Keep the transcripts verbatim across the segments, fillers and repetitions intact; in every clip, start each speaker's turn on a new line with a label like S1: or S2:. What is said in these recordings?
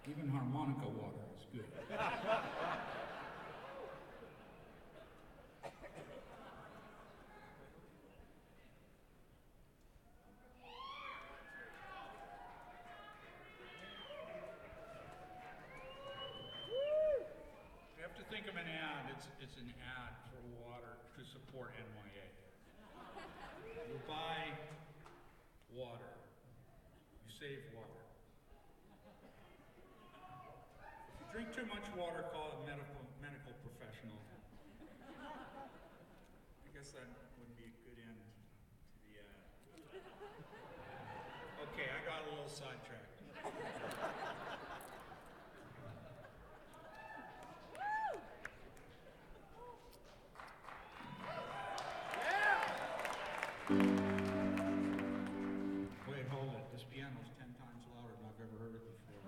S1: Even harmonica water is good. You have to think of an ad. It's, it's an ad for water to support N Y A. You buy water. You save water. If you drink too much water, call a medical medical professional. I guess that would be a good end to the ad. Okay, I got a little sidetracked. Wait, hold it. This piano's ten times louder than I've ever heard it before.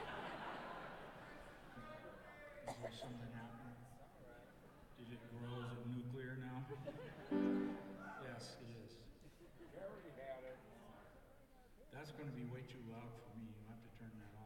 S1: Is there something happening? Did it grow? Is it nuclear now? Yes, it is. That's going to be way too loud for me. You have to turn that